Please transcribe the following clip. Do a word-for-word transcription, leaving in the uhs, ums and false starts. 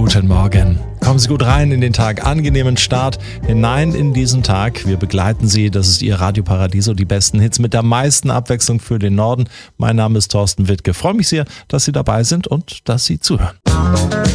Guten Morgen. Kommen Sie gut rein in den Tag, angenehmen Start hinein in diesen Tag. Wir begleiten Sie, das ist Ihr Radio Paradiso, die besten Hits mit der meisten Abwechslung für den Norden. Mein Name ist Thorsten Wittke. Ich freue mich sehr, dass Sie dabei sind und dass Sie zuhören.